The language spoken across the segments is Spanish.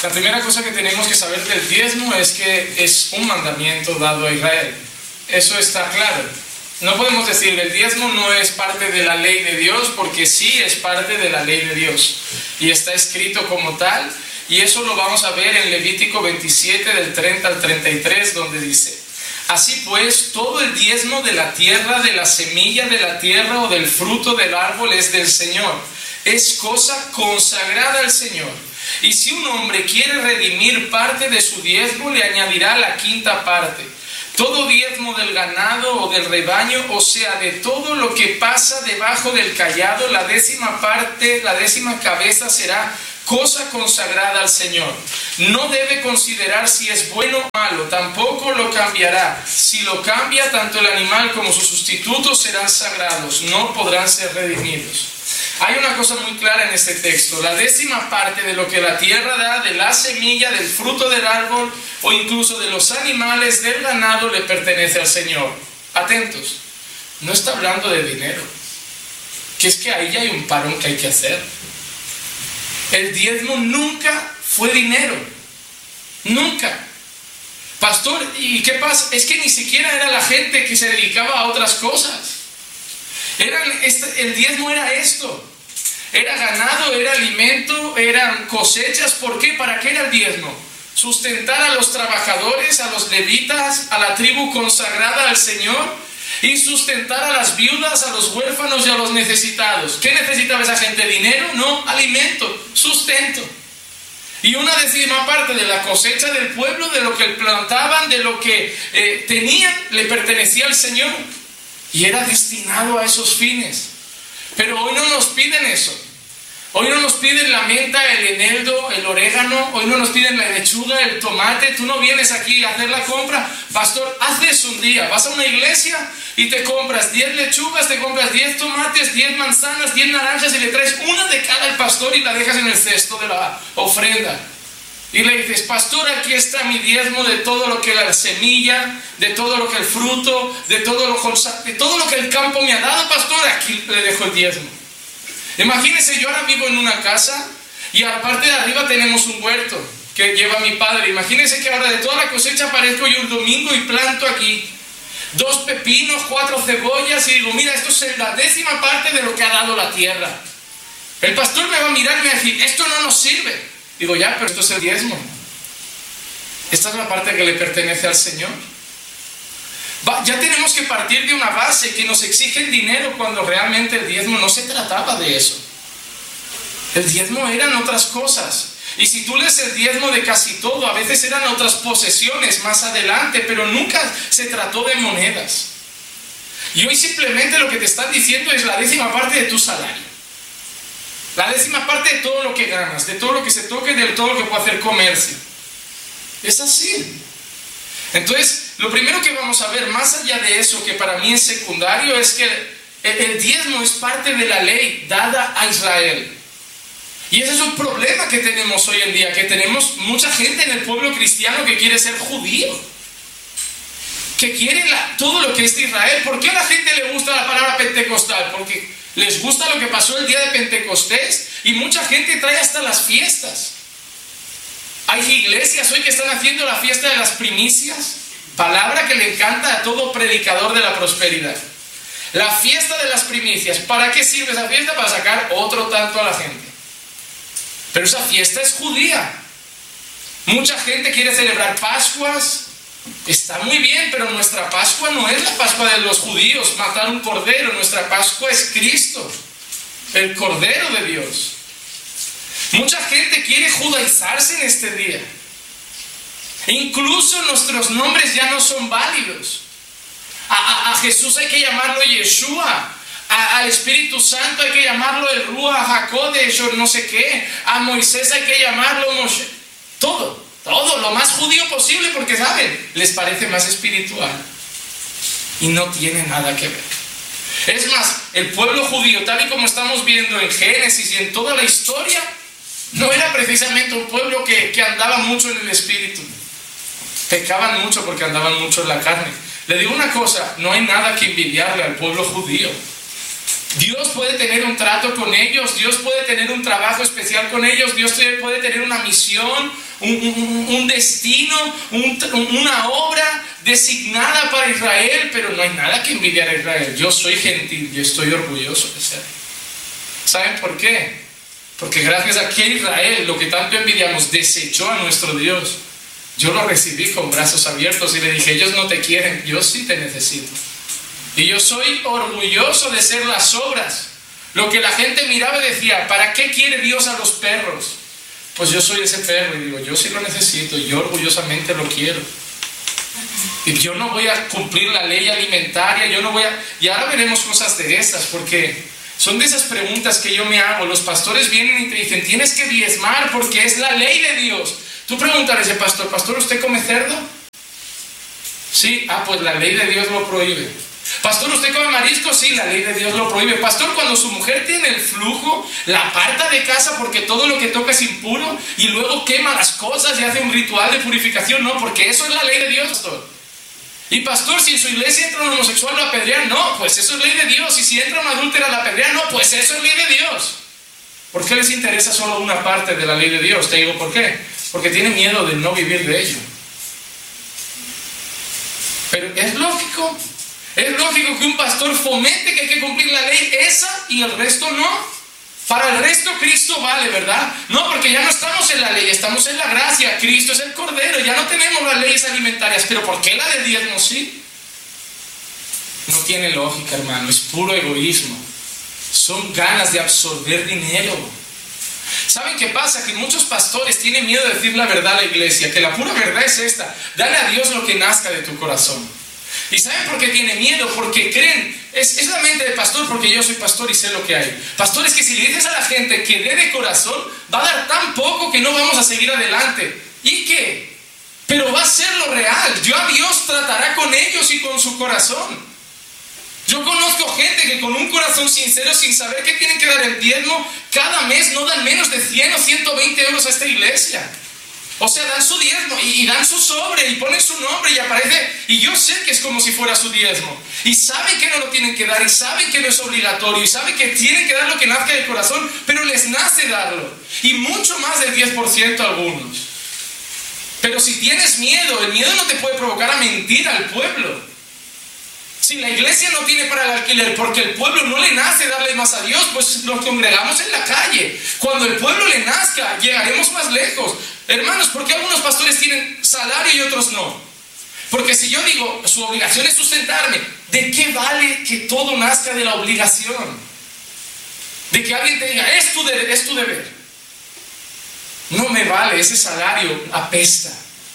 La primera cosa que tenemos que saber del diezmo es que es un mandamiento dado a Israel. Eso está claro. No podemos decir el diezmo no es parte de la ley de Dios, porque sí es parte de la ley de Dios. Y está escrito como tal. Y eso lo vamos a ver en Levítico 27, del 30 al 33, donde dice: así pues, todo el diezmo de la tierra, de la semilla de la tierra o del fruto del árbol es del Señor. Es cosa consagrada al Señor. Y si un hombre quiere redimir parte de su diezmo, le añadirá la quinta parte. Todo diezmo del ganado o del rebaño, o sea, de todo lo que pasa debajo del cayado, la décima parte, la décima cabeza será cosa consagrada al Señor. No debe considerar si es bueno o malo, tampoco lo cambiará. Si lo cambia, tanto el animal como su sustituto serán sagrados, no podrán ser redimidos. Hay una cosa muy clara en este texto: la décima parte de lo que la tierra da, de la semilla, del fruto del árbol o incluso de los animales, del ganado, le pertenece al Señor. Atentos, no está hablando de dinero, que es que ahí ya hay un parón que hay que hacer. El diezmo nunca fue dinero, nunca. Pastor, ¿y qué pasa? Es que ni siquiera era la gente que se dedicaba a otras cosas. El diezmo era esto: era ganado, era alimento, eran cosechas. ¿Por qué? ¿Para qué era el diezmo? Sustentar a los trabajadores, a los levitas, a la tribu consagrada al Señor, y sustentar a las viudas, a los huérfanos y a los necesitados. ¿Qué necesitaba esa gente? ¿Dinero? No, alimento, sustento. Y una décima parte de la cosecha del pueblo, de lo que plantaban, de lo que tenían, le pertenecía al Señor. Y era destinado a esos fines. Pero hoy no nos piden eso. Hoy no nos piden la menta, el eneldo, el orégano. Hoy no nos piden la lechuga, el tomate. Tú no vienes aquí a hacer la compra. Pastor, haz eso un día. Vas a una iglesia y te compras 10 lechugas, te compras 10 tomates, 10 manzanas, 10 naranjas, y le traes una de cada al pastor y la dejas en el cesto de la ofrenda. Y le dices: pastor, aquí está mi diezmo de todo lo que la semilla, de todo lo que el fruto, de todo lo que el campo me ha dado, pastor, aquí le dejo el diezmo. Imagínense, yo ahora vivo en una casa y a la parte de arriba tenemos un huerto que lleva mi padre. Imagínense que ahora de toda la cosecha aparezco yo un domingo y planto aquí 2 pepinos, 4 cebollas, y digo: mira, esto es la décima parte de lo que ha dado la tierra. El pastor me va a mirar y me va a decir: esto no nos sirve. Digo: ya, pero esto es el diezmo. Esta es la parte que le pertenece al Señor. Ya tenemos que partir de una base que nos exigen dinero, cuando realmente el diezmo no se trataba de eso. El diezmo eran otras cosas. Y si tú lees el diezmo de casi todo, a veces eran otras posesiones más adelante, pero nunca se trató de monedas. Y hoy simplemente lo que te están diciendo es la décima parte de tu salario. La décima parte de todo lo que ganas, de todo lo que se toque, de todo lo que puede hacer comercio. Es así. Entonces, lo primero que vamos a ver, más allá de eso, que para mí es secundario, es que el diezmo es parte de la ley dada a Israel. Y ese es un problema que tenemos hoy en día, que tenemos mucha gente en el pueblo cristiano que quiere ser judío, que quiere todo lo que es de Israel. ¿Por qué a la gente le gusta la palabra pentecostal? Porque les gusta lo que pasó el día de Pentecostés, y mucha gente trae hasta las fiestas. Hay iglesias hoy que están haciendo la fiesta de las primicias, palabra que le encanta a todo predicador de la prosperidad. La fiesta de las primicias. ¿Para qué sirve esa fiesta? Para sacar otro tanto a la gente. Pero esa fiesta es judía. Mucha gente quiere celebrar Pascuas. Está muy bien, pero nuestra Pascua no es la Pascua de los judíos, matar un cordero. Nuestra Pascua es Cristo, el Cordero de Dios. Mucha gente quiere judaizarse en este día. Incluso nuestros nombres ya no son válidos. A Jesús hay que llamarlo Yeshua. Al Espíritu Santo hay que llamarlo el Ruach HaKodesh o no sé qué. A Moisés hay que llamarlo Moshe. Todo lo más judío posible, porque saben, les parece más espiritual. Y no tiene nada que ver. Es más, el pueblo judío, tal y como estamos viendo en Génesis y en toda la historia, no era precisamente un pueblo que andaba mucho en el espíritu. Pecaban mucho porque andaban mucho en la carne. Le digo una cosa: no hay nada que envidiarle al pueblo judío. Dios puede tener un trato con ellos, Dios puede tener un trabajo especial con ellos, Dios puede tener una misión, un destino, una obra designada para Israel, pero no hay nada que envidiar a Israel. Yo soy gentil y estoy orgulloso de ser. ¿Saben por qué? Porque gracias a que Israel, lo que tanto envidiamos, desechó a nuestro Dios, yo lo recibí con brazos abiertos y le dije, ellos no te quieren, yo sí te necesito. Y yo soy orgulloso de ser las obras. Lo que la gente miraba y decía, ¿para qué quiere Dios a los perros? Pues yo soy ese perro y digo, yo sí lo necesito y yo orgullosamente lo quiero. Y yo no voy a cumplir la ley alimentaria, yo no voy a... Y ahora veremos cosas de estas, porque son de esas preguntas que yo me hago. Los pastores vienen y te dicen, tienes que diezmar porque es la ley de Dios. Tú preguntarás al pastor, ¿pastor, usted come cerdo? Sí, pues la ley de Dios lo prohíbe. Pastor, ¿usted come marisco? Sí, la ley de Dios lo prohíbe. Pastor, cuando su mujer tiene el flujo, la aparta de casa porque todo lo que toca es impuro y luego quema las cosas y hace un ritual de purificación. No, porque eso es la ley de Dios, pastor. Y pastor, si en su iglesia entra un homosexual, lo apedrean. No, pues eso es ley de Dios. Y si entra una adúltera, la apedrean. No, pues eso es ley de Dios. ¿Por qué les interesa solo una parte de la ley de Dios? Te digo, ¿por qué? Porque tienen miedo de no vivir de ello. Pero es lógico. Es lógico que un pastor fomente que hay que cumplir la ley esa y el resto no. Para el resto Cristo vale, ¿verdad? No, porque ya no estamos en la ley, estamos en la gracia. Cristo es el Cordero, ya no tenemos las leyes alimentarias. ¿Pero por qué la de diezmo sí? No tiene lógica, hermano, es puro egoísmo. Son ganas de absorber dinero. ¿Saben qué pasa? Que muchos pastores tienen miedo de decir la verdad a la iglesia, que la pura verdad es esta: dale a Dios lo que nazca de tu corazón. ¿Y saben por qué tiene miedo? Porque creen, es la mente del pastor, porque yo soy pastor y sé lo que hay. Pastores que si le dices a la gente que dé de corazón, va a dar tan poco que no vamos a seguir adelante. ¿Y qué? Pero va a ser lo real. Dios tratará con ellos y con su corazón. Yo conozco gente que con un corazón sincero, sin saber que tienen que dar el diezmo, cada mes no dan menos de 100 o 120 euros a esta iglesia. O sea, dan su diezmo y dan su sobre y ponen su nombre y aparece, y yo sé que es como si fuera su diezmo. Y saben que no lo tienen que dar, y saben que no es obligatorio, y saben que tienen que dar lo que nazca del corazón, pero les nace darlo. Y mucho más del 10% algunos. Pero si tienes miedo, el miedo no te puede provocar a mentir al pueblo. Si la iglesia no tiene para el alquiler porque el pueblo no le nace darle más a Dios, pues nos congregamos en la calle. Cuando el pueblo le nazca, llegaremos más lejos. Hermanos, ¿por qué algunos pastores tienen salario y otros no? Porque si yo digo, su obligación es sustentarme, ¿de qué vale que todo nazca de la obligación? De que alguien te diga, es tu deber. No me vale, ese salario apesta.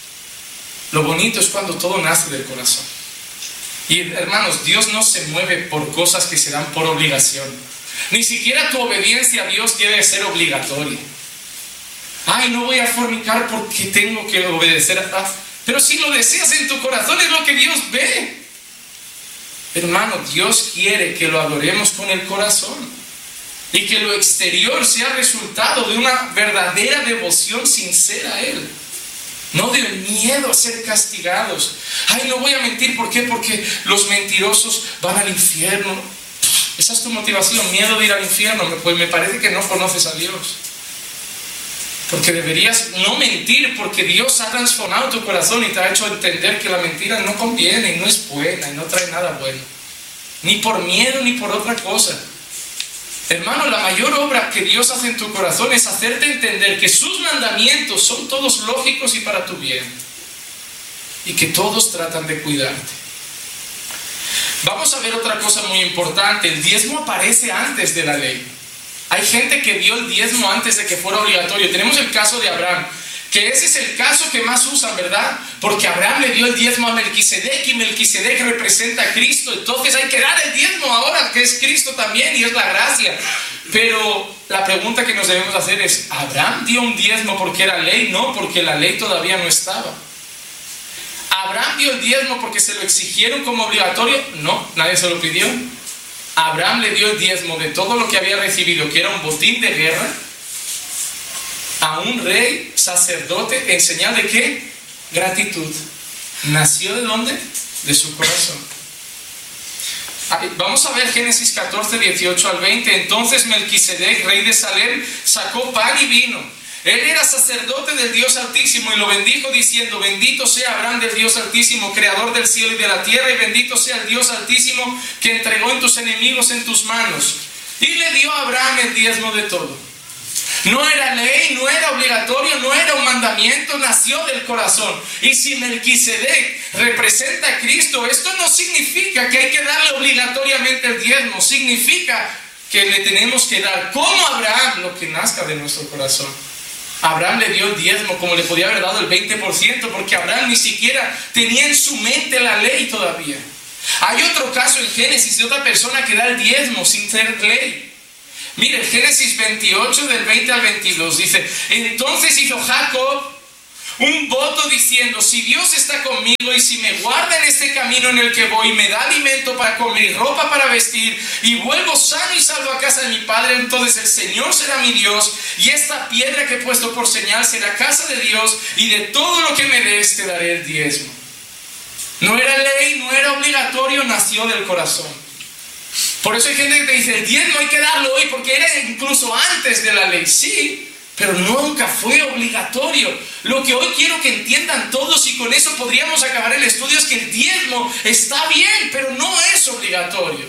Lo bonito es cuando todo nace del corazón. Y hermanos, Dios no se mueve por cosas que se dan por obligación. Ni siquiera tu obediencia a Dios debe ser obligatoria. Ay, no voy a fornicar porque tengo que obedecer pero si lo deseas en tu corazón es lo que Dios ve. Hermano, Dios quiere que lo adoremos con el corazón y que lo exterior sea resultado de una verdadera devoción sincera a Él. No de miedo a ser castigados. Ay, no voy a mentir, ¿por qué? Porque los mentirosos van al infierno. Esa es tu motivación, miedo de ir al infierno. Pues me parece que no conoces a Dios. Porque deberías no mentir, porque Dios ha transformado tu corazón y te ha hecho entender que la mentira no conviene y no es buena y no trae nada bueno. Ni por miedo ni por otra cosa. Hermano, la mayor obra que Dios hace en tu corazón es hacerte entender que sus mandamientos son todos lógicos y para tu bien. Y que todos tratan de cuidarte. Vamos a ver otra cosa muy importante. El diezmo aparece antes de la ley. Hay gente que dio el diezmo antes de que fuera obligatorio. Tenemos el caso de Abraham, que ese es el caso que más usan, ¿verdad? Porque Abraham le dio el diezmo a Melquisedec y Melquisedec representa a Cristo. Entonces hay que dar el diezmo ahora, que es Cristo también y es la gracia. Pero la pregunta que nos debemos hacer es, ¿Abraham dio un diezmo porque era ley? No, porque la ley todavía no estaba. ¿Abraham dio el diezmo porque se lo exigieron como obligatorio? No, nadie se lo pidió. Abraham le dio el diezmo de todo lo que había recibido, que era un botín de guerra, a un rey sacerdote, en señal de ¿qué? Gratitud. ¿Nació de dónde? De su corazón. Vamos a ver Génesis 14, 18 al 20. Entonces Melquisedec, rey de Salem, sacó pan y vino. Él era sacerdote del Dios Altísimo y lo bendijo diciendo: bendito sea Abraham del Dios Altísimo, creador del cielo y de la tierra, y bendito sea el Dios Altísimo que entregó en tus enemigos en tus manos. Y le dio a Abraham el diezmo de todo. No era ley, no era obligatorio, no era un mandamiento, nació del corazón. Y si Melquisedec representa a Cristo, esto no significa que hay que darle obligatoriamente el diezmo, significa que le tenemos que dar, como Abraham, lo que nazca de nuestro corazón. Abraham le dio el diezmo como le podía haber dado el 20%, porque Abraham ni siquiera tenía en su mente la ley todavía. Hay otro caso en Génesis de otra persona que da el diezmo sin ser ley. Mire, Génesis 28 del 20 al 22 dice: entonces hizo Jacob un voto diciendo: si Dios está conmigo y si me guarda en este camino en el que voy y me da alimento para comer y ropa para vestir y vuelvo sano y salvo a casa de mi padre, entonces el Señor será mi Dios y esta piedra que he puesto por señal será casa de Dios, y de todo lo que me des te daré el diezmo. No era ley, no era obligatorio, nació del corazón. Por eso hay gente que te dice: el diezmo hay que darlo hoy porque era incluso antes de la ley. Sí, pero nunca fue obligatorio. Lo que hoy quiero que entiendan todos, y con eso podríamos acabar el estudio, es que el diezmo está bien, pero no es obligatorio.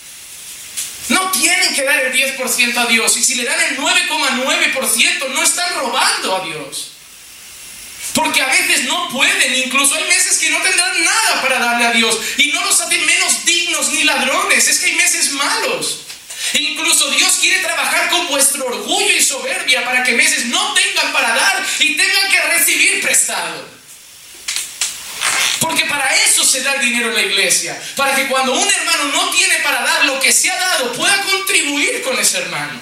No tienen que dar el 10% a Dios, y si le dan el 9,9% no están robando a Dios. Porque a veces no pueden, incluso hay meses que no tendrán nada para darle a Dios, y no los hacen menos dignos ni ladrones, es que hay meses malos. Incluso Dios quiere trabajar con vuestro orgullo y soberbia para que meses no tengan para dar y tengan que recibir prestado. Porque para eso se da el dinero en la iglesia, para que cuando un hermano no tiene para dar lo que se ha dado, pueda contribuir con ese hermano.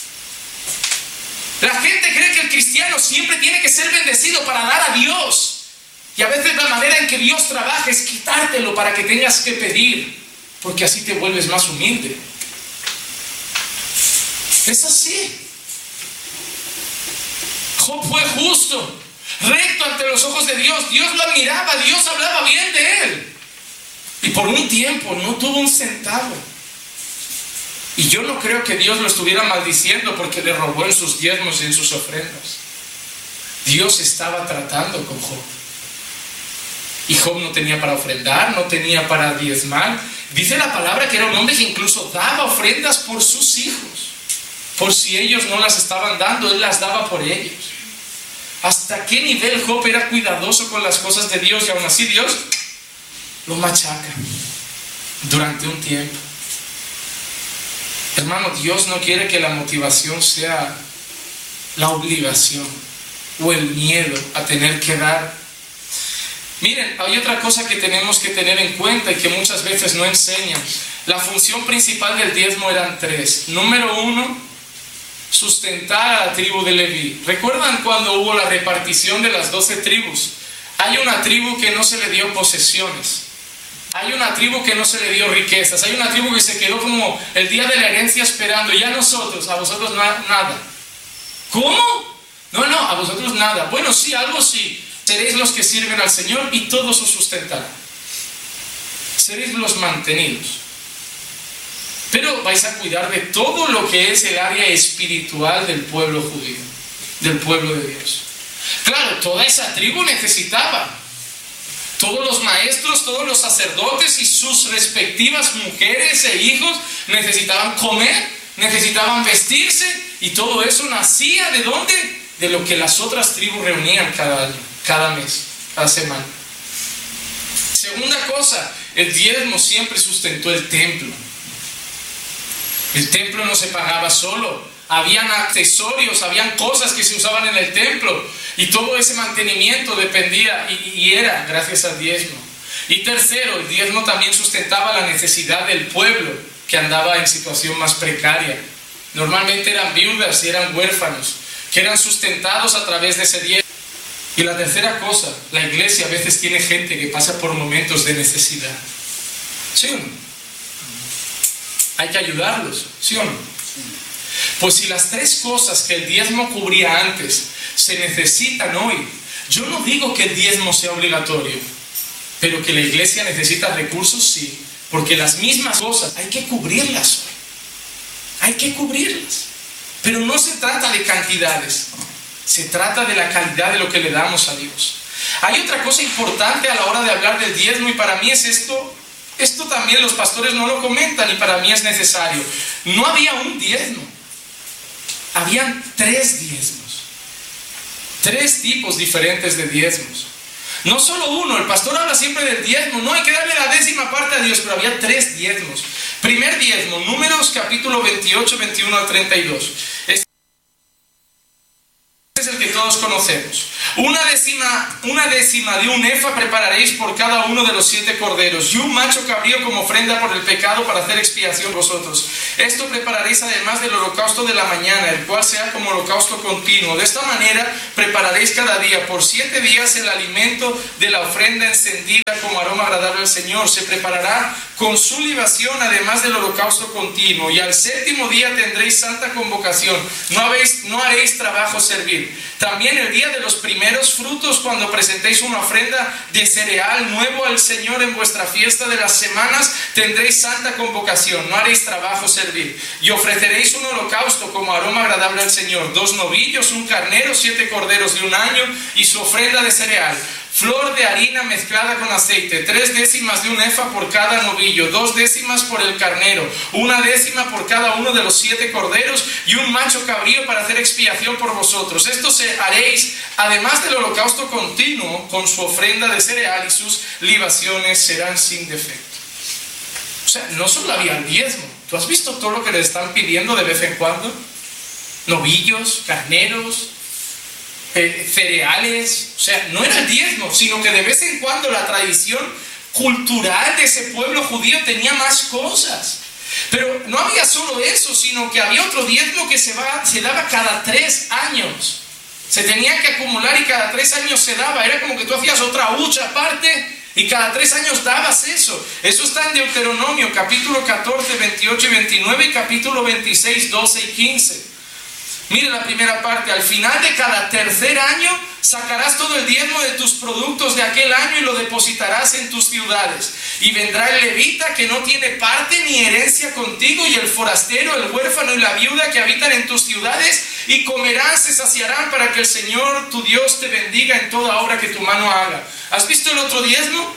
La gente cree que el cristiano siempre tiene que ser bendecido para dar a Dios, y a veces la manera en que Dios trabaja es quitártelo para que tengas que pedir, porque así te vuelves más humilde. Es así. Job fue justo, recto ante los ojos de Dios. Dios lo admiraba, Dios hablaba bien de él. Y por un tiempo no tuvo un centavo. Y yo no creo que Dios lo estuviera maldiciendo porque le robó en sus diezmos y en sus ofrendas. Dios estaba tratando con Job. Y Job no tenía para ofrendar, no tenía para diezmar. Dice la palabra que era un hombre que incluso daba ofrendas por sus hijos. Por si ellos no las estaban dando, él las daba por ellos. ¿Hasta qué nivel Job era cuidadoso con las cosas de Dios? Y aún así Dios lo machaca durante un tiempo. Hermano, Dios no quiere que la motivación sea la obligación o el miedo a tener que dar. Miren, hay otra cosa que tenemos que tener en cuenta y que muchas veces no enseñan. La función principal del diezmo eran 3. Número 1, sustentar a la tribu de Leví. ¿Recuerdan cuando hubo la repartición de las 12 tribus? Hay una tribu que no se le dio posesiones. Hay una tribu que no se le dio riquezas. Hay una tribu que se quedó como el día de la herencia esperando. Y a nosotros, a vosotros nada. ¿Cómo? No, a vosotros nada. Bueno, sí, algo sí. Seréis los que sirven al Señor y todos os sustentarán. Seréis los mantenidos. Pero vais a cuidar de todo lo que es el área espiritual del pueblo judío, del pueblo de Dios. Claro, toda esa tribu necesitaba. Todos los maestros, todos los sacerdotes y sus respectivas mujeres e hijos necesitaban comer, necesitaban vestirse, y todo eso nacía ¿de dónde? De lo que las otras tribus reunían cada año, cada mes, cada semana. Segunda cosa, el diezmo siempre sustentó el templo. El templo no se pagaba solo, habían accesorios, habían cosas que se usaban en el templo, y todo ese mantenimiento dependía y era gracias al diezmo. Y tercero, el diezmo también sustentaba la necesidad del pueblo que andaba en situación más precaria. Normalmente eran viudas y eran huérfanos, que eran sustentados a través de ese diezmo. Y la tercera cosa, la iglesia a veces tiene gente que pasa por momentos de necesidad. ¿Sí o no? Hay que ayudarlos, ¿sí o no? Pues si las 3 cosas que el diezmo cubría antes se necesitan hoy, yo no digo que el diezmo sea obligatorio, pero que la iglesia necesita recursos, sí. Porque las mismas cosas hay que cubrirlas hoy. Hay que cubrirlas. Pero no se trata de cantidades. Se trata de la calidad de lo que le damos a Dios. Hay otra cosa importante a la hora de hablar del diezmo, y para mí es esto. Esto también los pastores no lo comentan y para mí es necesario. No había un diezmo. Habían 3 diezmos. 3 tipos diferentes de diezmos. No solo uno. El pastor habla siempre del diezmo. No, hay que darle la 10ª parte a Dios, pero había 3 diezmos. Primer diezmo, Números capítulo 28, 21 al 32. Este es el que todos conocemos. Una décima de un efa prepararéis por cada uno de los 7 corderos, y un macho cabrío como ofrenda por el pecado para hacer expiación vosotros. Esto prepararéis además del holocausto de la mañana, el cual sea como holocausto continuo. De esta manera prepararéis cada día por 7 días el alimento de la ofrenda encendida como aroma agradable al Señor. Se preparará con su libación además del holocausto continuo. Y al 7º día tendréis santa convocación. No haréis trabajo servil. También el día de los primeros frutos, cuando presentéis una ofrenda de cereal nuevo al Señor en vuestra fiesta de las semanas, tendréis santa convocación. No haréis trabajo servil. Y ofreceréis un holocausto como aroma agradable al Señor: 2 novillos, un carnero, 7 corderos de un año y su ofrenda de cereal. Flor de harina mezclada con aceite, 3 décimas de un efa por cada novillo, 2 décimas por el carnero, 1 décima por cada uno de los 7 corderos, y un macho cabrío para hacer expiación por vosotros. Esto se haréis además del holocausto continuo con su ofrenda de cereal, y sus libaciones serán sin defecto. O sea, no solo había el diezmo. ¿Tú has visto todo lo que le están pidiendo de vez en cuando? Novillos, carneros, cereales. O sea, no era el diezmo, sino que de vez en cuando la tradición cultural de ese pueblo judío tenía más cosas. Pero no había solo eso, sino que había otro diezmo que se daba cada 3 años. Se tenía que acumular y cada 3 años se daba. Era como que tú hacías otra hucha aparte y cada 3 años dabas eso. Eso está en Deuteronomio, capítulo 14, 28 y 29, y capítulo 26, 12 y 15. Mire la primera parte: al final de cada 3er año sacarás todo el diezmo de tus productos de aquel año y lo depositarás en tus ciudades. Y vendrá el levita que no tiene parte ni herencia contigo, y el forastero, el huérfano y la viuda que habitan en tus ciudades, y comerán, se saciarán, para que el Señor tu Dios te bendiga en toda obra que tu mano haga. ¿Has visto el otro diezmo?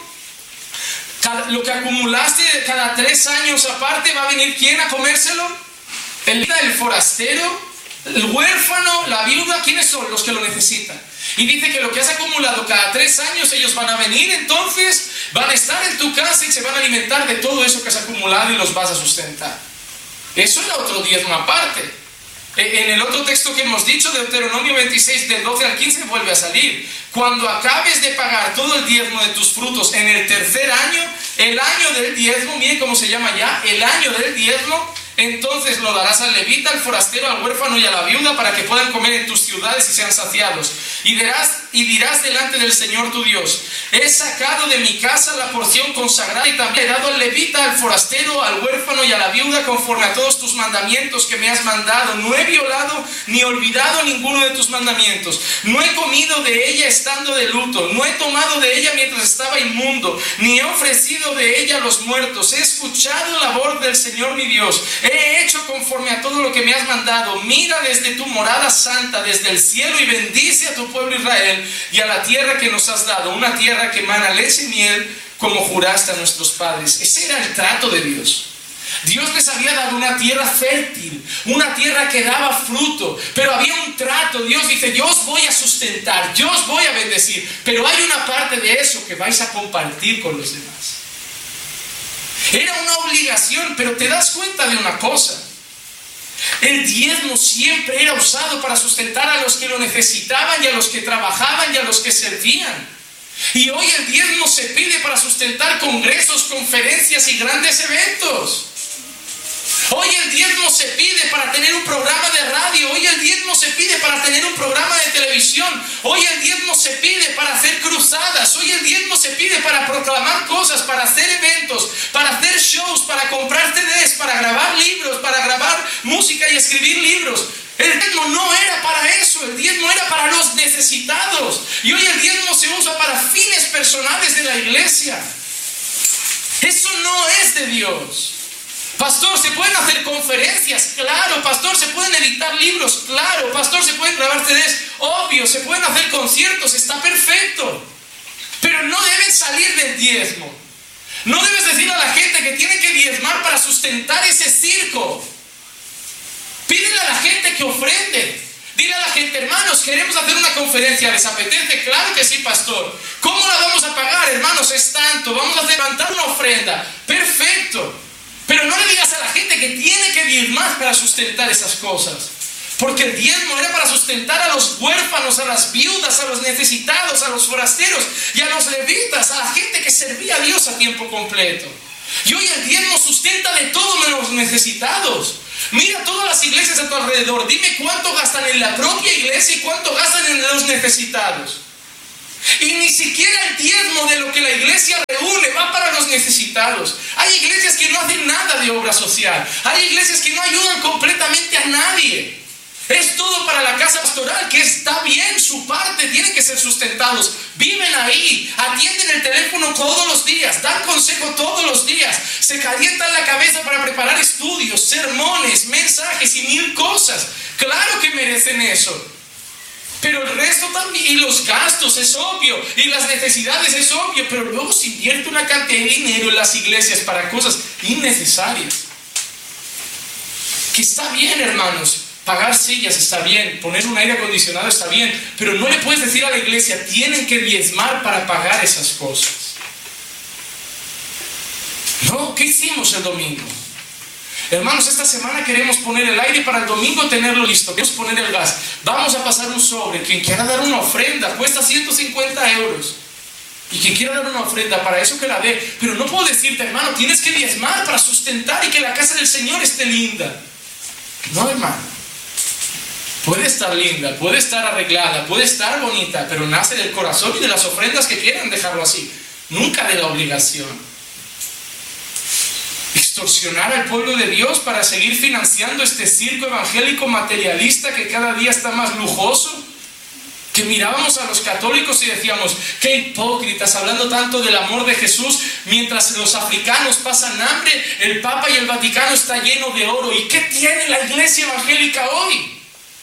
Lo que acumulaste cada 3 años aparte, ¿va a venir quién a comérselo? El forastero, el huérfano, la viuda. ¿Quiénes son los que lo necesitan? Y dice que lo que has acumulado cada 3 años, ellos van a venir, entonces van a estar en tu casa y se van a alimentar de todo eso que has acumulado y los vas a sustentar. Eso era otro diezmo aparte. En el otro texto que hemos dicho, Deuteronomio 26, del 12 al 15, vuelve a salir: cuando acabes de pagar todo el diezmo de tus frutos en el 3er año, el año del diezmo, miren cómo se llama ya, el año del diezmo, entonces lo darás al levita, al forastero, al huérfano y a la viuda, para que puedan comer en tus ciudades y sean saciados. Y dirás delante del Señor tu Dios: he sacado de mi casa la porción consagrada, y también he dado al levita, al forastero, al huérfano y a la viuda, conforme a todos tus mandamientos que me has mandado. No he violado ni olvidado ninguno de tus mandamientos. No he comido de ella estando de luto, no he tomado de ella mientras estaba inmundo, ni he ofrecido de ella a los muertos. He escuchado la voz del Señor mi Dios. He hecho conforme a todo lo que me has mandado. Mira desde tu morada santa, desde el cielo, y bendice a tu pueblo Israel y a la tierra que nos has dado, una tierra que emana leche y miel, como juraste a nuestros padres. Ese era el trato de Dios. Dios les había dado una tierra fértil, una tierra que daba fruto, pero había un trato. Dios dice: yo os voy a sustentar, yo os voy a bendecir, pero hay una parte de eso que vais a compartir con los demás. Era una obligación, pero te das cuenta de una cosa: el diezmo siempre era usado para sustentar a los que lo necesitaban, y a los que trabajaban, y a los que servían. Y hoy el diezmo se pide para sustentar congresos, conferencias y grandes eventos. Hoy el diezmo se pide para tener un programa de radio. Hoy el diezmo se pide para tener un programa de televisión. Hoy el diezmo se pide para hacer cruzadas. Hoy el diezmo se pide para proclamar cosas, para hacer eventos, para hacer shows, para comprar CDs, para grabar libros, para grabar música y escribir libros. El diezmo no era para eso. El diezmo era para los necesitados. Y hoy el diezmo se usa para fines personales de la iglesia. Eso no es de Dios. Pastor, ¿se pueden hacer conferencias? Claro. Pastor, ¿se pueden editar libros? Claro. Pastor, ¿se pueden grabar CDs? Obvio. ¿Se pueden hacer conciertos? Está perfecto. Pero no deben salir del diezmo. No debes decir a la gente que tiene que diezmar para sustentar ese circo. Pídele a la gente que ofrende. Dile a la gente, hermanos, queremos hacer una conferencia, ¿les apetece? Claro que sí, pastor. ¿Cómo la vamos a pagar, hermanos? Es tanto, vamos a levantar una ofrenda. Perfecto. Pero no le digas a la gente que tiene que diezmar para sustentar esas cosas. Porque el diezmo era para sustentar a los huérfanos, a las viudas, a los necesitados, a los forasteros y a los levitas, a la gente que servía a Dios a tiempo completo. Y hoy el diezmo sustenta de todo menos los necesitados. Mira todas las iglesias a tu alrededor. Dime cuánto gastan en la propia iglesia y cuánto gastan en los necesitados. Y ni siquiera el diezmo de lo que la iglesia reúne va para los necesitados. Hay iglesias que no hacen nada de obra social. Hay iglesias que no ayudan completamente a nadie. Es todo para la casa pastoral, que está bien, su parte, tienen que ser sustentados. Viven ahí, atienden el teléfono todos los días, dan consejo todos los días, se calientan la cabeza para preparar estudios, sermones, mensajes y mil cosas. Claro que merecen eso. Pero el resto también, y los gastos es obvio, y las necesidades es obvio, pero luego se invierte una cantidad de dinero en las iglesias para cosas innecesarias. Que está bien, hermanos. Pagar sillas está bien, poner un aire acondicionado está bien, pero no le puedes decir a la iglesia, tienen que diezmar para pagar esas cosas. No, ¿qué hicimos el domingo? Hermanos, esta semana queremos poner el aire para el domingo tenerlo listo, queremos poner el gas, vamos a pasar un sobre, quien quiera dar una ofrenda, cuesta 150 euros. Y quien quiera dar una ofrenda, para eso que la dé, pero no puedo decirte, hermano, tienes que diezmar para sustentar y que la casa del Señor esté linda. No, hermano. Puede estar linda, puede estar arreglada, puede estar bonita, pero nace del corazón y de las ofrendas que quieran dejarlo así. Nunca de la obligación. Extorsionar al pueblo de Dios para seguir financiando este circo evangélico materialista que cada día está más lujoso. Que mirábamos a los católicos y decíamos, qué hipócritas, hablando tanto del amor de Jesús, mientras los africanos pasan hambre, el Papa y el Vaticano está lleno de oro. ¿Y qué tiene la iglesia evangélica hoy?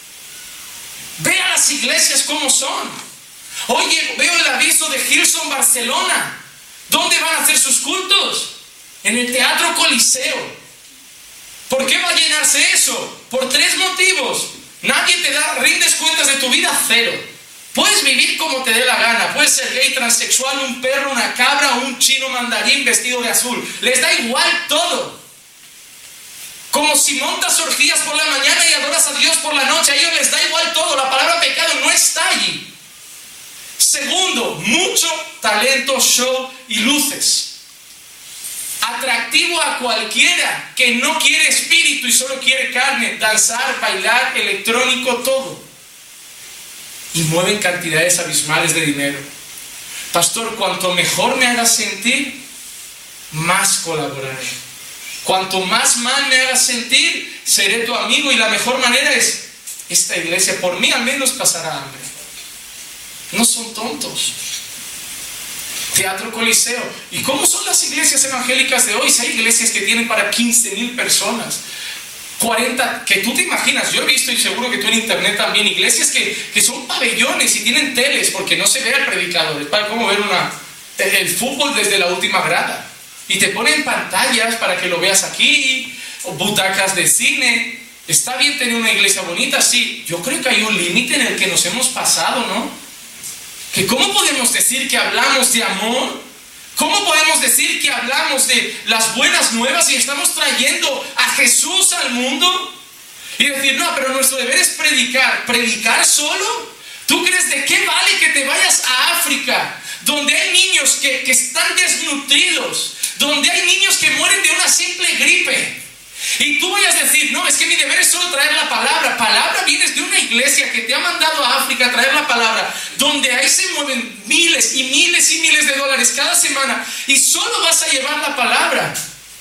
Ve a las iglesias como son. Oye, veo el aviso de Hillsong Barcelona. ¿Dónde van a hacer sus cultos? En el Teatro Coliseo. ¿Por qué va a llenarse eso? Por 3 motivos. Nadie te rindes cuentas de tu vida, 0. Puedes vivir como te dé la gana. Puedes ser gay, transexual, un perro, una cabra o un chino mandarín vestido de azul. Les da igual todo. Como si montas orgías por la mañana y adoras a Dios por la noche. A ellos les da igual todo. La palabra pecado no está allí. Segundo, mucho talento, show y luces. Atractivo a cualquiera que no quiere espíritu y solo quiere carne. Danzar, bailar, electrónico, todo. Y mueven cantidades abismales de dinero. Pastor, cuanto mejor me hagas sentir, más colaboraré. Cuanto más mal me hagas sentir, seré tu amigo, y la mejor manera es, esta iglesia por mí al menos pasará hambre. No son tontos. Teatro Coliseo. ¿Y cómo son las iglesias evangélicas de hoy? Si hay iglesias que tienen para 15,000 personas, 40, que tú te imaginas, yo he visto y seguro que tú en internet también, iglesias que son pabellones y tienen teles porque no se ve al predicador. Es para como ver el fútbol desde la última grada. Y te ponen pantallas para que lo veas aquí, o butacas de cine. Está bien tener una iglesia bonita, sí. Yo creo que hay un límite en el que nos hemos pasado, ¿no? Que ¿cómo podemos decir que hablamos de amor? ¿Cómo podemos decir que hablamos de las buenas nuevas y estamos trayendo a Jesús al mundo? Y decir, no, pero nuestro deber es predicar. ¿Predicar solo? ¿Tú crees de qué vale que te vayas a África, donde hay niños que están desnutridos, donde hay niños que mueren de una simple gripe? Y tú vayas a decir, no, es que mi deber es solo traer la palabra. Palabra vienes de una iglesia que te ha mandado a África a traer la palabra, donde ahí se mueven miles y miles y miles de dólares cada semana, y solo vas a llevar la palabra.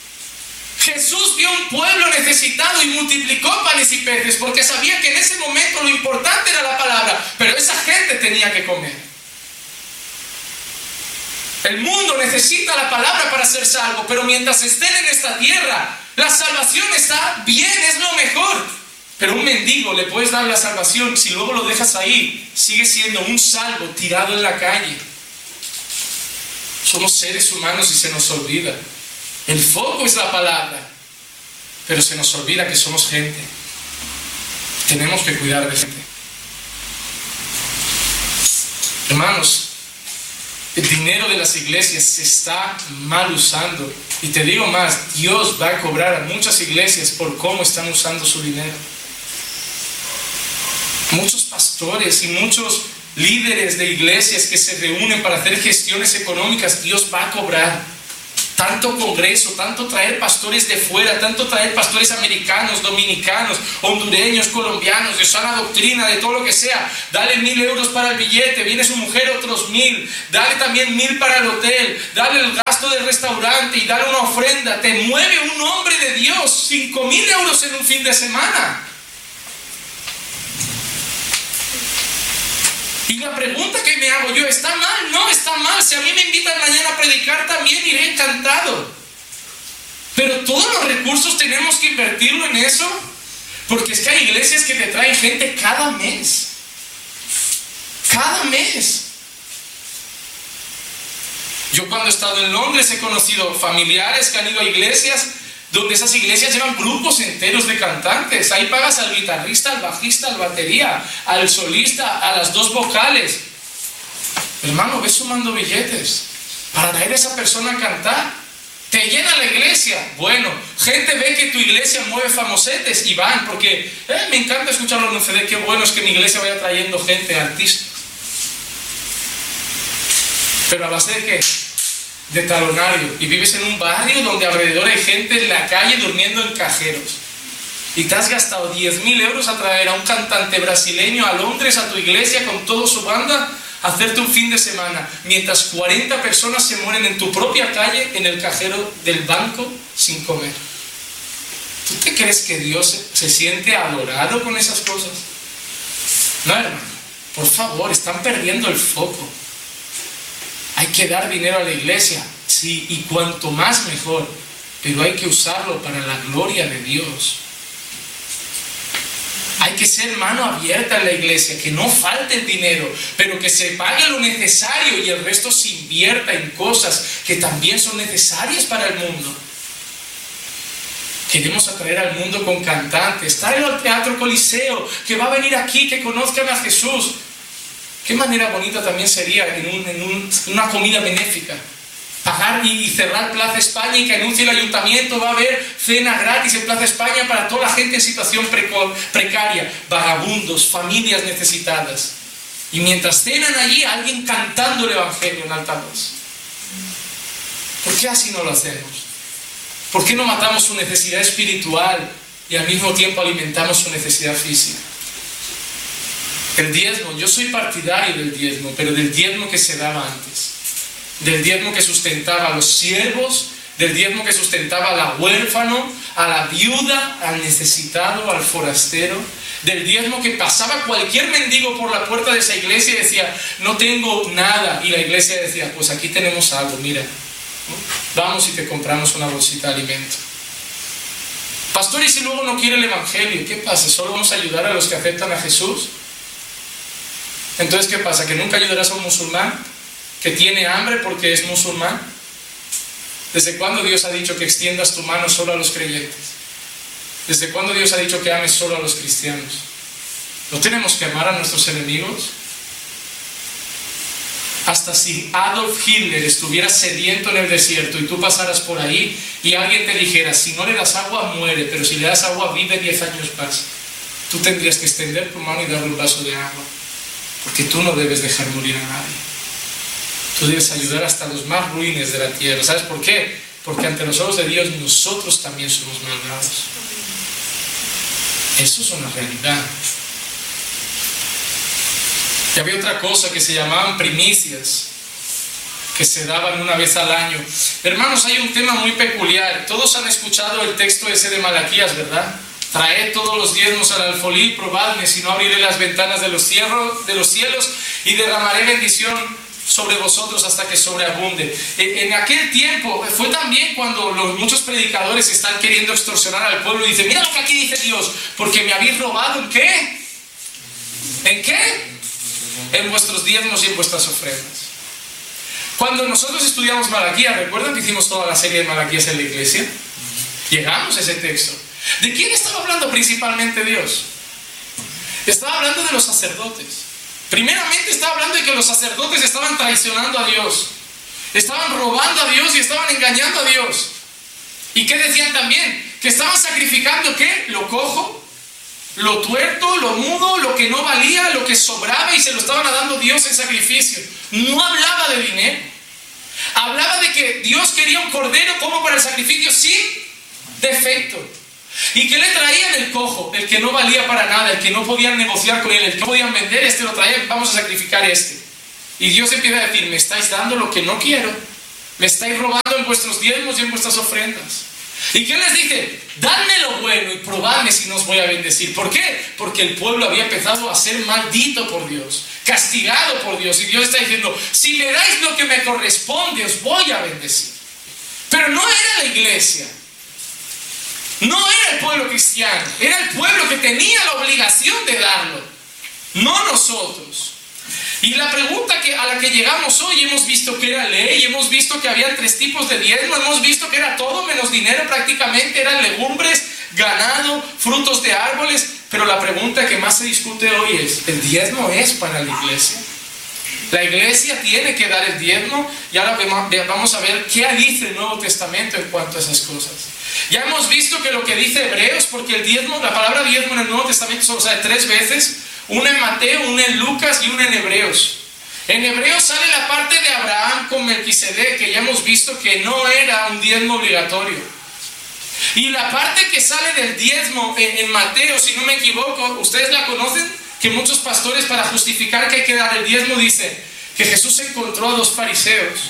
Jesús vio un pueblo necesitado y multiplicó panes y peces porque sabía que en ese momento lo importante era la palabra, pero esa gente tenía que comer. El mundo necesita la palabra para ser salvo, pero mientras estén en esta tierra, la salvación está bien, es lo mejor. Pero un mendigo le puedes dar la salvación, si luego lo dejas ahí, sigue siendo un salvo tirado en la calle. Somos seres humanos y se nos olvida. El foco es la palabra, pero se nos olvida que somos gente. Tenemos que cuidar de gente. Hermanos, el dinero de las iglesias se está mal usando. Y te digo más, Dios va a cobrar a muchas iglesias por cómo están usando su dinero. Muchos pastores y muchos líderes de iglesias que se reúnen para hacer gestiones económicas, Dios va a cobrar. Tanto congreso, tanto traer pastores de fuera, tanto traer pastores americanos, dominicanos, hondureños, colombianos, de sana doctrina, de todo lo que sea. Dale 1,000 euros para el billete, viene su mujer otros 1,000, dale también 1,000 para el hotel, dale el gasto del restaurante y dale una ofrenda. Te mueve un hombre de Dios, 5,000 euros en un fin de semana. Y la pregunta que me hago yo, ¿está mal? No, está mal. Si a mí me invitan mañana a predicar, también iré encantado. Pero todos los recursos tenemos que invertirlo en eso. Porque es que hay iglesias que te traen gente cada mes. Cada mes. Yo cuando he estado en Londres he conocido familiares que han ido a iglesias donde esas iglesias llevan grupos enteros de cantantes. Ahí pagas al guitarrista, al bajista, al batería, al solista, a las 2 vocales. Hermano, ves sumando billetes para traer a esa persona a cantar. Te llena la iglesia. Bueno, gente ve que tu iglesia mueve famosetes y van, porque me encanta escucharlo en un CD. Qué bueno es que mi iglesia vaya trayendo gente, artistas. Pero a base de ¿qué? De talonario, y vives en un barrio donde alrededor hay gente en la calle durmiendo en cajeros, y te has gastado 10,000 euros a traer a un cantante brasileño a Londres, a tu iglesia con toda su banda, a hacerte un fin de semana, mientras 40 personas se mueren en tu propia calle, en el cajero del banco, sin comer. ¿Tú te crees que Dios se siente adorado con esas cosas? No, hermano, por favor, están perdiendo el foco. Hay que dar dinero a la iglesia, sí, y cuanto más mejor, pero hay que usarlo para la gloria de Dios. Hay que ser mano abierta en la iglesia, que no falte el dinero, pero que se pague lo necesario y el resto se invierta en cosas que también son necesarias para el mundo. Queremos atraer al mundo con cantantes, tráelo al Teatro Coliseo, que va a venir aquí, que conozcan a Jesús. Qué manera bonita también sería en una comida benéfica. Pagar y cerrar Plaza España y que anuncie el ayuntamiento, va a haber cena gratis en Plaza España para toda la gente en situación precaria, vagabundos, familias necesitadas. Y mientras cenan allí, alguien cantando el Evangelio en alta voz. ¿Por qué así no lo hacemos? ¿Por qué no matamos su necesidad espiritual y al mismo tiempo alimentamos su necesidad física? El diezmo, yo soy partidario del diezmo, pero del diezmo que se daba antes. Del diezmo que sustentaba a los siervos, del diezmo que sustentaba al huérfano, a la viuda, al necesitado, al forastero. Del diezmo que pasaba cualquier mendigo por la puerta de esa iglesia y decía, no tengo nada. Y la iglesia decía, pues aquí tenemos algo, mira. Vamos y te compramos una bolsita de alimento. Pastor, ¿y si luego no quiere el evangelio? ¿Qué pasa? ¿Solo vamos a ayudar a los que aceptan a Jesús? Entonces, ¿qué pasa? ¿Que nunca ayudarás a un musulmán que tiene hambre porque es musulmán? ¿Desde cuándo Dios ha dicho que extiendas tu mano solo a los creyentes? ¿Desde cuándo Dios ha dicho que ames solo a los cristianos? ¿No tenemos que amar a nuestros enemigos? Hasta si Adolf Hitler estuviera sediento en el desierto y tú pasaras por ahí y alguien te dijera, si no le das agua muere, pero si le das agua vive 10 años más, tú tendrías que extender tu mano y darle un vaso de agua. Porque tú no debes dejar morir a nadie. Tú debes ayudar hasta los más ruines de la tierra. ¿Sabes por qué? Porque ante los ojos de Dios nosotros también somos malvados. Eso es una realidad. Y había otra cosa que se llamaban primicias, que se daban una vez al año. Hermanos, hay un tema muy peculiar. Todos han escuchado el texto ese de Malaquías, ¿verdad? Traed todos los diezmos al alfolí, probadme, si no abriré las ventanas de los cielos y derramaré bendición sobre vosotros hasta que sobreabunde. En aquel tiempo fue también cuando muchos predicadores están queriendo extorsionar al pueblo y dicen, mira lo que aquí dice Dios, porque me habéis robado ¿en qué? ¿En qué? En vuestros diezmos y en vuestras ofrendas. Cuando nosotros estudiamos Malaquías, ¿recuerdan que hicimos toda la serie de Malaquías en la iglesia? Llegamos a ese texto. ¿De quién estaba hablando principalmente Dios? Estaba hablando de los sacerdotes. Primeramente estaba hablando de que los sacerdotes estaban traicionando a Dios. Estaban robando a Dios y estaban engañando a Dios. ¿Y qué decían también? Que estaban sacrificando ¿qué? Lo cojo, lo tuerto, lo mudo, lo que no valía, lo que sobraba y se lo estaban dando a Dios en sacrificio. No hablaba de dinero. Hablaba de que Dios quería un cordero como para el sacrificio sin defecto. ¿Y qué le traían? El cojo, el que no valía para nada, el que no podían negociar con él, el que no podían vender, este lo traían, vamos a sacrificar este. Y Dios empieza a decir, me estáis dando lo que no quiero, me estáis robando en vuestros diezmos y en vuestras ofrendas. ¿Y qué les dice? Dadme lo bueno y probadme si no os voy a bendecir. ¿Por qué? Porque el pueblo había empezado a ser maldito por Dios, castigado por Dios. Y Dios está diciendo, si me dais lo que me corresponde, os voy a bendecir. Pero no era la iglesia. No era el pueblo cristiano, era el pueblo que tenía la obligación de darlo, no nosotros. Y la pregunta a la que llegamos hoy, hemos visto que era ley, hemos visto que había 3 tipos de diezmo, hemos visto que era todo menos dinero prácticamente, eran legumbres, ganado, frutos de árboles, pero la pregunta que más se discute hoy es, ¿el diezmo es para la iglesia? La iglesia tiene que dar el diezmo y ahora vamos a ver qué dice el Nuevo Testamento en cuanto a esas cosas. Ya hemos visto que lo que dice Hebreos, porque el diezmo, la palabra diezmo en el Nuevo Testamento solo sale 3 veces, una en Mateo, una en Lucas y una en Hebreos. En Hebreos sale la parte de Abraham con Melquisedec, que ya hemos visto que no era un diezmo obligatorio. Y la parte que sale del diezmo en Mateo, si no me equivoco, ustedes la conocen, que muchos pastores para justificar que hay que dar el diezmo dicen que Jesús encontró a 2 fariseos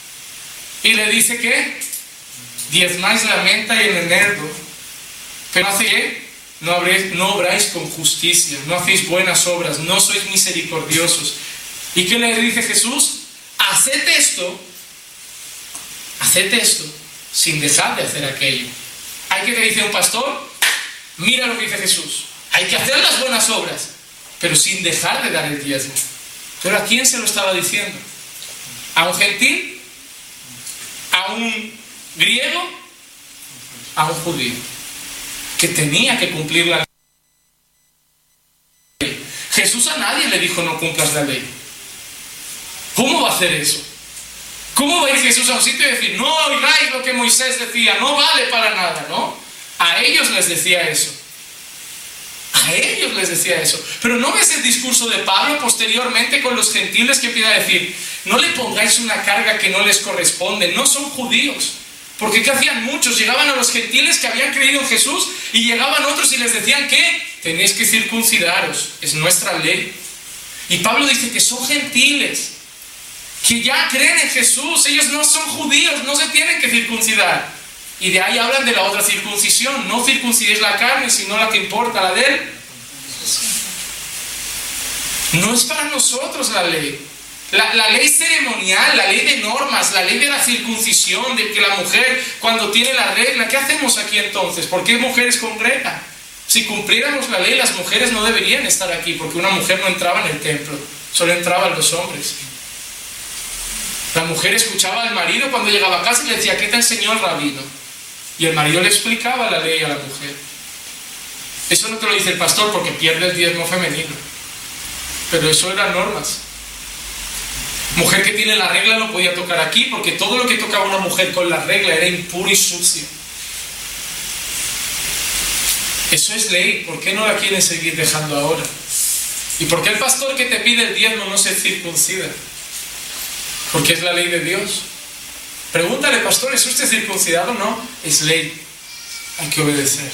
y le dice que diezmáis la menta y el eneldo, pero ¿hace qué? No obráis con justicia, no hacéis buenas obras, no sois misericordiosos. ¿Y qué le dice Jesús? Haced esto sin dejar de hacer aquello. ¿Hay que te dice un pastor? Mira lo que dice Jesús. Hay que hacer las buenas obras, pero sin dejar de dar el diezmo. ¿Pero a quién se lo estaba diciendo? ¿A un gentil? ¿A un griego? A un judío que tenía que cumplir la ley. Jesús a nadie le dijo no cumplas la ley. ¿Cómo va a hacer eso? ¿Cómo va a ir Jesús a un sitio y decir no oigáis lo que Moisés decía, no vale para nada? ¿No? A ellos les decía eso. A ellos les decía eso. Pero ¿no ves el discurso de Pablo posteriormente con los gentiles que empieza a decir no le pongáis una carga que no les corresponde, no son judíos? Porque ¿qué hacían muchos? Llegaban a los gentiles que habían creído en Jesús y llegaban otros y les decían que tenéis que circuncidaros, es nuestra ley. Y Pablo dice que son gentiles, que ya creen en Jesús, ellos no son judíos, no se tienen que circuncidar. Y de ahí hablan de la otra circuncisión, no circuncidéis la carne, sino la que importa, la de él. No es para nosotros la ley. La ley ceremonial, la ley de normas, la ley de la circuncisión, de que la mujer cuando tiene la regla, ¿qué hacemos aquí entonces? ¿Por qué mujeres congregan? Si cumpliéramos la ley, las mujeres no deberían estar aquí, porque una mujer no entraba en el templo, solo entraban los hombres. La mujer escuchaba al marido cuando llegaba a casa y le decía, ¿qué te enseñó el rabino? Y el marido le explicaba la ley a la mujer. Eso no te lo dice el pastor porque pierde el diezmo femenino, pero eso eran normas. Mujer que tiene la regla no podía tocar aquí porque todo lo que tocaba una mujer con la regla era impuro y sucio. Eso es ley. ¿Por qué no la quieren seguir dejando ahora? ¿Y por qué el pastor que te pide el diezmo no se circuncida? Porque es la ley de Dios. Pregúntale, pastor, ¿es usted circuncidado? No, es ley. Hay que obedecer.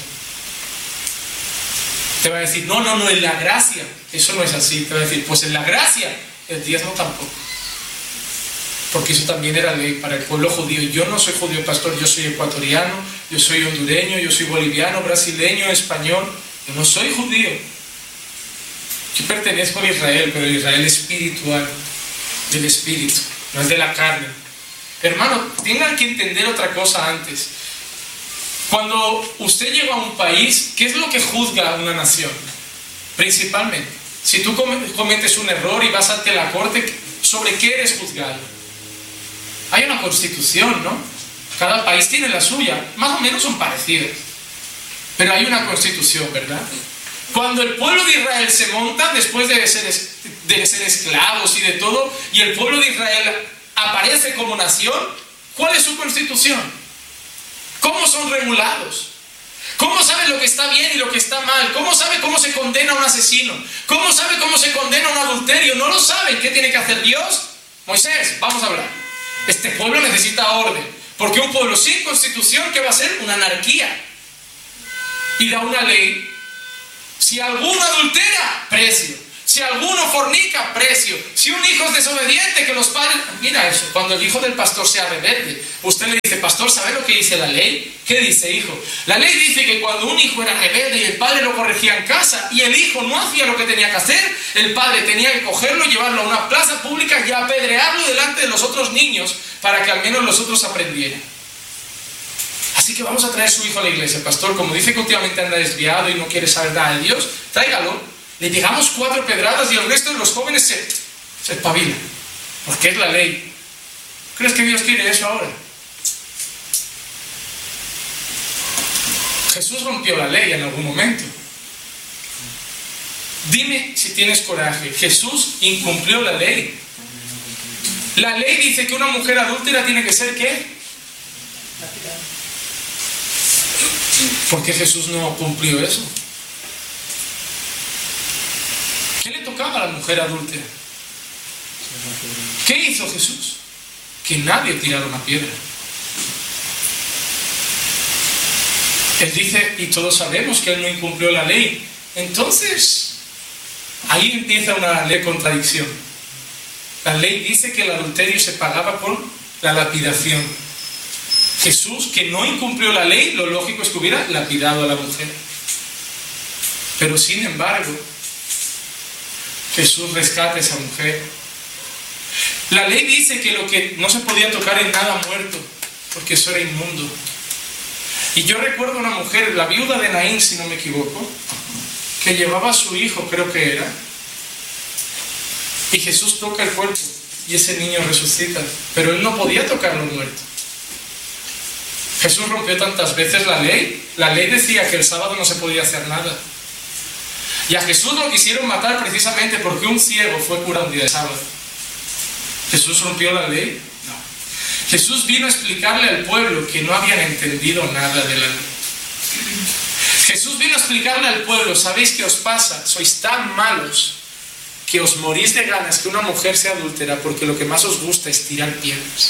Te va a decir, no, en la gracia. Eso no es así. Te va a decir, pues en la gracia, el diezmo tampoco. Porque eso también era ley para el pueblo judío. Yo no soy judío, pastor, yo soy ecuatoriano, yo soy hondureño, yo soy boliviano, brasileño, español. Yo no soy judío. Yo pertenezco a Israel, pero Israel espiritual. del Espíritu, no es de la carne. Hermano, tengan que entender otra cosa antes. Cuando usted llega a un país, ¿qué es lo que juzga a una nación? Principalmente, si tú cometes un error y vas ante la corte, ¿sobre qué eres juzgado? Hay una constitución, ¿no? Cada país tiene la suya, más o menos son parecidas, pero hay una constitución, ¿verdad? Cuando el pueblo de Israel se monta, después de ser esclavos y de todo, y el pueblo de Israel aparece como nación, ¿cuál es su constitución? ¿Cómo son regulados? ¿Cómo sabe lo que está bien y lo que está mal? ¿Cómo sabe cómo se condena a un asesino? ¿Cómo sabe cómo se condena a un adulterio? No lo saben. ¿Qué tiene que hacer Dios? Moisés, vamos a hablar. Este pueblo necesita orden, porque un pueblo sin constitución, ¿qué va a ser? Una anarquía. Y da una ley. Si alguno adultera, precio. Si alguno fornica, precio. Si un hijo es desobediente, que los padres... Mira eso, cuando el hijo del pastor sea rebelde, usted le dice, pastor, ¿sabe lo que dice la ley? ¿Qué dice, hijo? La ley dice que cuando un hijo era rebelde y el padre lo corregía en casa y el hijo no hacía lo que tenía que hacer, el padre tenía que cogerlo, llevarlo a una plaza pública y apedrearlo delante de los otros niños para que al menos los otros aprendieran. Así que vamos a traer a su hijo a la iglesia. Pastor, como dice que últimamente anda desviado y no quiere saber nada de Dios, tráigalo. Le pegamos 4 pedradas y el resto de los jóvenes se espabilan. Porque es la ley. ¿Crees que Dios quiere eso ahora? Jesús rompió la ley en algún momento. Dime si tienes coraje. Jesús incumplió la ley. La ley dice que una mujer adúltera tiene que ser ¿qué? ¿Por qué Jesús no cumplió eso? ¿Qué le tocaba a la mujer adúltera? ¿Qué hizo Jesús? Que nadie tirara una piedra. Él dice, y todos sabemos que Él no incumplió la ley. Entonces, ahí empieza una ley de contradicción. La ley dice que el adulterio se pagaba con la lapidación. Jesús, que no incumplió la ley, lo lógico es que hubiera lapidado a la mujer. Pero sin embargo, Jesús rescata a esa mujer. La ley dice que lo que no se podía tocar en nada muerto, porque eso era inmundo. Y yo recuerdo una mujer, la viuda de Naín, si no me equivoco, que llevaba a su hijo, creo que era, y Jesús toca el cuerpo y ese niño resucita, pero él no podía tocarlo muerto. Jesús rompió tantas veces la ley decía que el sábado no se podía hacer nada. Y a Jesús lo quisieron matar precisamente porque un ciego fue curado un día de sábado. ¿Jesús rompió la ley? No. Jesús vino a explicarle al pueblo que no habían entendido nada de la ley. Jesús vino a explicarle al pueblo, ¿sabéis qué os pasa? Sois tan malos que os morís de ganas que una mujer sea adúltera porque lo que más os gusta es tirar piedras.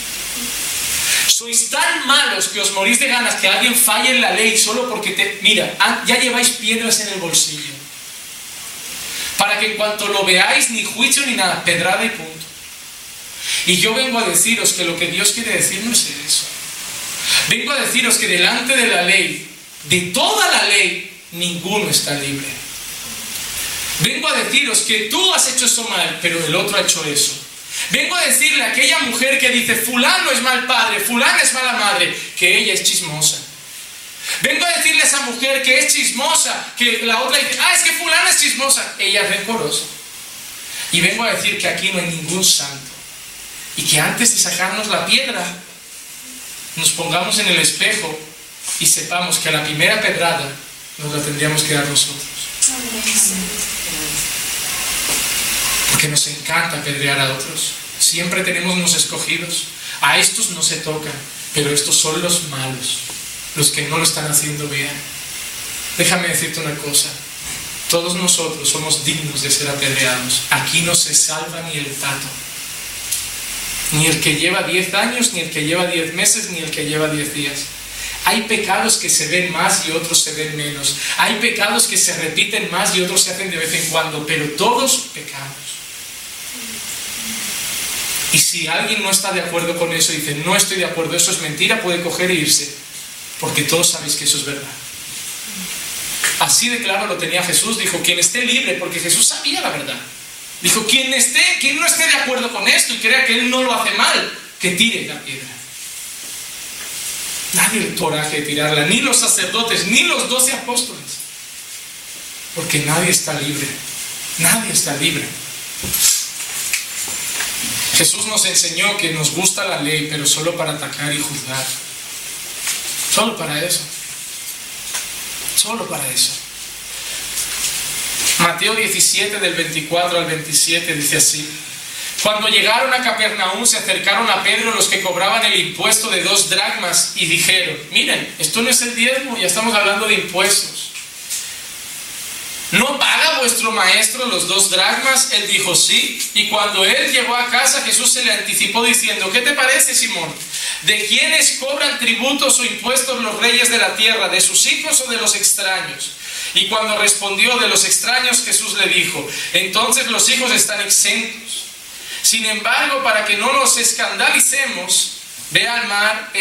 Sois tan malos que os morís de ganas que alguien falle en la ley solo porque mira, ya lleváis piedras en el bolsillo. Para que en cuanto lo veáis, ni juicio ni nada, pedrada y punto. Y yo vengo a deciros que lo que Dios quiere decir no es eso. Vengo a deciros que delante de la ley, de toda la ley, ninguno está libre. Vengo a deciros que tú has hecho eso mal, pero el otro ha hecho eso. Vengo a decirle a aquella mujer que dice, fulano es mal padre, fulana es mala madre, que ella es chismosa. Vengo a decirle a esa mujer que es chismosa, que la otra dice, es que fulana es chismosa, ella es rencorosa. Y vengo a decir que aquí no hay ningún santo. Y que antes de sacarnos la piedra, nos pongamos en el espejo y sepamos que a la primera pedrada nos la tendríamos que dar nosotros. Porque nos encanta apedrear a otros. Siempre tenemos unos escogidos. A estos no se tocan, pero estos son los malos, los que no lo están haciendo bien. Déjame decirte una cosa. Todos nosotros somos dignos de ser apedreados. Aquí no se salva ni el tato. Ni el que lleva 10 años, ni el que lleva 10 meses, ni el que lleva 10 días. Hay pecados que se ven más y otros se ven menos. Hay pecados que se repiten más y otros se hacen de vez en cuando, pero todos pecamos. Y si alguien no está de acuerdo con eso y dice, no estoy de acuerdo, eso es mentira, puede coger e irse. Porque todos sabéis que eso es verdad. Así de claro lo tenía Jesús. Dijo, quien esté libre, porque Jesús sabía la verdad. Dijo, quien no esté de acuerdo con esto y crea que él no lo hace mal, que tire la piedra. Nadie le coraje de tirarla, ni los sacerdotes, ni los 12 apóstoles. Porque nadie está libre. Nadie está libre. Jesús nos enseñó que nos gusta la ley, pero solo para atacar y juzgar. Solo para eso. Solo para eso. Mateo 17, del 24 al 27, dice así. Cuando llegaron a Capernaum, se acercaron a Pedro los que cobraban el impuesto de 2 dracmas y dijeron, miren, esto no es el diezmo, ya estamos hablando de impuestos. ¿No paga vuestro maestro los 2 dracmas? Él dijo, sí. Y cuando él llegó a casa, Jesús se le anticipó diciendo, ¿qué te parece, Simón? ¿De quiénes cobran tributos o impuestos los reyes de la tierra? ¿De sus hijos o de los extraños? Y cuando respondió de los extraños, Jesús le dijo, entonces los hijos están exentos. Sin embargo, para que no nos escandalicemos, ve al mar